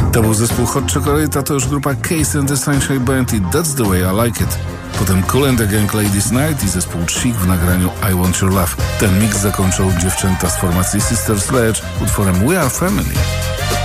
To był zespół Hot Chocolate, a to już grupa Case and the Sunshine Band i That's the Way I Like It. Potem Kool and the Gang Ladies Night i zespół Chic w nagraniu I Want Your Love. Ten mix zakończył dziewczęta z formacji Sister Sledge utworem We Are Family.